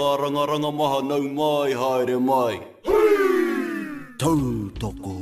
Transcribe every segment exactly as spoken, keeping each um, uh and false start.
Rangaranga maha nau mai haere mai. Tau toko.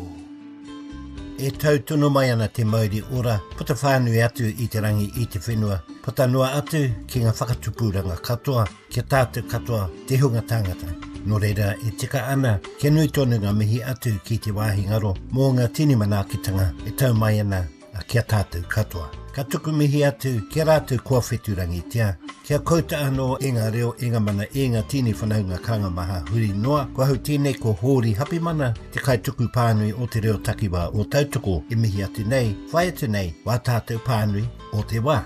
E tautono mai ana te mauri ora, puta whānui atu i te rangi i te whenua. Puta noa atu ki ngā whakatupuranga katoa, kia tātou katoa, te hunga tangata. Nō reira e tika ana, kia nui tonu ngā mihi atu ki te wāhi ngaro, mō ngā tini manākitanga e tau mai ana a kia tātou katoa. Ka tuku mihi atu, kia rātou kua wheturangi tia. Kia kouta anō e ngā reo e ngā mana e ngā tini whanaunga kanga maha huri noa. Kua hau tēnei ko hōri hapi mana, te kai tuku pānui o te reo takiwa o tautoko e mihi atu nei. Whai atu nei, wā tātou pānui o te wā.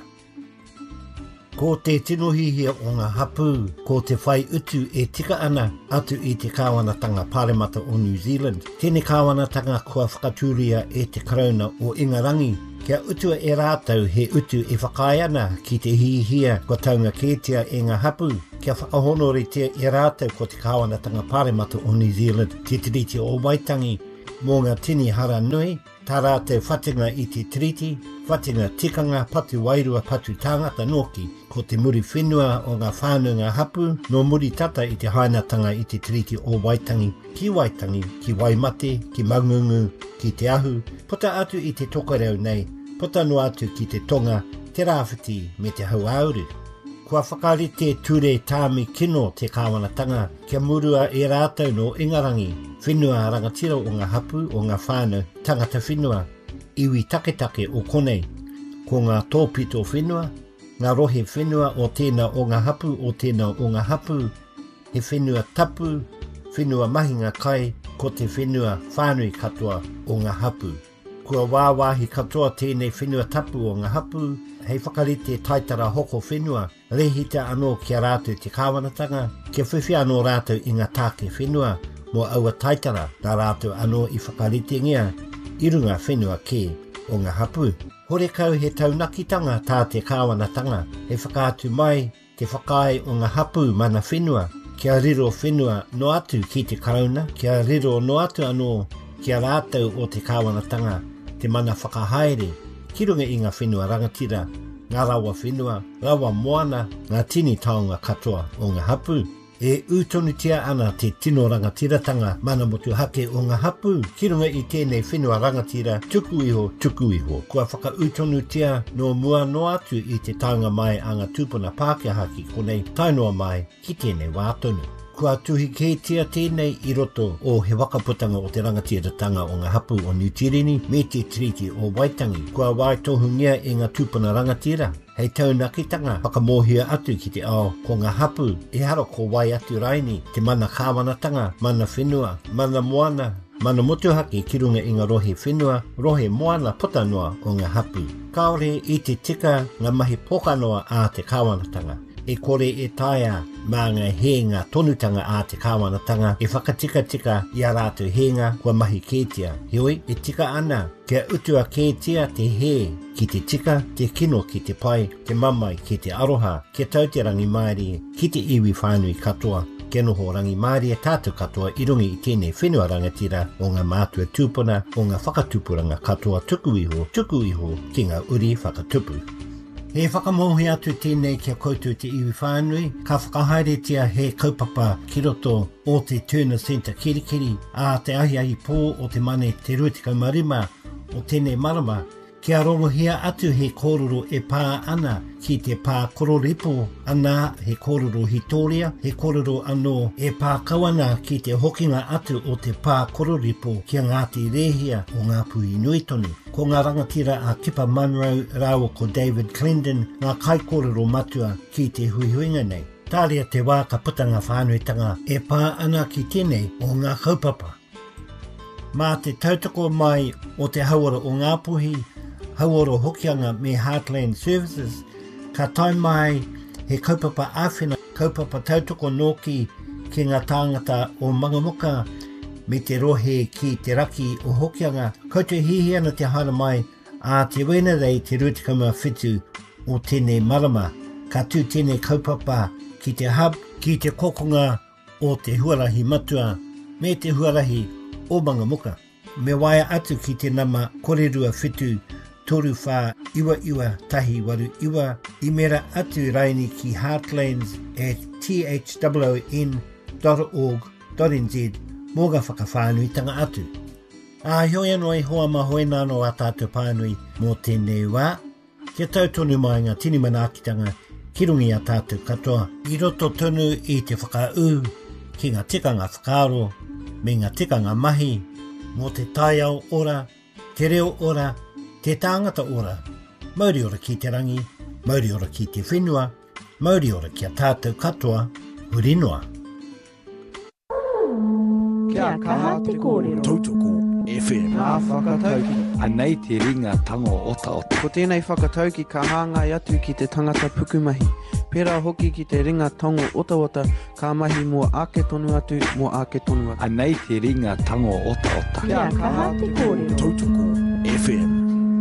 Ko te tino hihia o ngā hapu, ko te whai utu e tika ana atu i te kāwanatanga Pāremata o New Zealand. Tēnei kāwanatanga kua whakaturia e te karauna o Ingarangi. Kia utua e rātau he utu e whakai ana ki te hihia kua taunga kētia e ngā hapu. Kia whakahonore te e rātau ko te kāwanatanga Pāremata o New Zealand. Te tiriti o Waitangi mō ngā tini hara nui. Tā rātau whatinga i te tiriti, whatinga tikanga, patu wairua, patu tāngata noki, ko te muri whenua o ngā whānunga hapu, no muri tata i te hainatanga i te tiriti o Waitangi, ki Waitangi, ki Waimate, ki Maungungu, ki te ahu, puta atu i te tokarau nei, puta no atu ki te tonga, te rāwhiti me te hauauru. Kua whakarite ture tāmi kino te kāwanatanga, kia murua e rātau no Ingarangi, whenua rangatira o ngā hapu o ngā whānau, tangata whenua, iwi taketake o konei, ko ngā tōpito whenua, ngā rohe whenua o tēnā o ngā hapu o tēnā o ngā hapu, he whenua tapu, whenua mahinga kai, ko te whenua whānui katoa o ngā hapu. Kua wāwāhi katoa tēnei whenua tapu o ngā hapu, hei whakarite taitara hoko whenua, rehita anō kia rātou te kāwanatanga, kia whiwhi anō rātou i ngā tāke whenua, mō aua taitara nā rātou anō i whakarite ngia, i runga whenua kē o ngā hapu. Hore kau he taunakitanga tā te kāwanatanga, he whakātu mai te whakai o ngā hapu mana whenua, kia riro whenua no atu ki te karauna, kia riro no atu anō kia rātou o te kāwanatanga, te mana whakahaere, ki runga i ngā whenua rangatira, ngā rawa whenua, rawa moana, ngā tini taonga katoa o ngā hapu. E utonutia ana te tino rangatiratanga mana motu hake o ngā hapu, ki runga i tēnei whenua rangatira, tuku iho, tuku iho. Kua whaka utonutia no mua no atu i te taonga mai a ngā tūpuna Pākehā ki konei tainoa mai ki tēnei wātonu. Kua tuhi kētia tēnei i roto o he wakaputanga o te rangatiratanga o ngā hapu o New Tirini me te tiriti o Waitangi. Kua waitohungia e ngā tūpuna rangatira. Hei taunakitanga whakamohia atu ki te ao ko ngā hapu e haro ko wai atu raini te mana kāwanatanga, mana whenua, mana moana, mana motuhake ki runga i ngā rohe whenua, rohe moana potanoa o ngā hapu. Kaore i te tika ngā mahi pokanoa a te kāwanatanga. E kore e taia mā ngā henga tonutanga a te kāwanatanga e whakatika tika i a rātou henga kua mahi kētia. Heoi, e tika ana, kia utua kētia te he ki te tika, te kino ki te pai, te mamai ki te aroha, kia tau te rangi maari ki te iwi whānui katoa, kia noho rangi maari e tātou katoa i rungi i tēnei whenua rangatira o ngā mātua tūpuna o ngā whakatupuranga katoa tuku iho, tuku iho ki ngā uri whakatupu. He whakamohi atu tēnei kia koutou te iwi whānui, ka whakahaeretia he kaupapa ki roto o te Turner Centre Kirikiri, a te ahi ahi pō o te mane te rutikau marima o tēnei marama, kia rongohia atu he kōrero e pā ana ki te pā kororipo ana he kōrero hitoria, he kōrero anō e pā kawana ki te hokinga atu o te pā kororipo kia Ngāti Rehia o ngā puhi nui tonu. Ko ngā rangatira a Kipa Munro rāua ko David Clendon, ngā kai kōrero matua ki te huihuinga nei. Tārea te wā ka putanga whānuitanga e pā ana ki tēnei o ngā kaupapa. Mā te tautoko mai o te hauara o ngā puhi, hauoro hokianga me Heartland Services, ka tai mai he kaupapa āwhina, kaupapa tautoko noki ki ngā tāngata o Mangamuka me te rohe ki te raki o hokianga, koutou hihi ana te hana mai a te wena rei te rutikama whitu o tēnei marama, ka tū tēnei kaupapa ki te hub, ki te kokonga o te huarahi matua me te huarahi o Mangamuka. Me waia atu ki te nama korerua whitu toru wha iwa iwa tahi waru iwa I mera atu raini ki Heartlands at t h o o n dot org dot n z mō ga whakawhānui tanga atu. A hoi anō e hoa mahoe nāno a tātou pānui mō tēnei wā. Kia tautonu mai ngā tini manaakitanga ki rungi a tātou katoa. I roto tonu I te whakaū ki ngā tikanga whakaaro me ngā tikanga mahi mō te taiao ora, te reo ora, te tāngata ora, mauri ora ki te rangi, mauri ora ki te whenua, mauri ora ki a tātou katoa, huri noa. Kia kaha te kōrero. Tautoko F M. Nā whakatauki. Anei te ringa tango ota ota. Ko tēnei whakatauki ka hāngai atu ki te tangata pukumahi. Pērā hoki ki te ringa tango ota ota ka mahi mua ake tonu atu, mua ake tonu atu. Anei te ringa tango ota ota. Kia kaha te kōrero. Tautoko F M.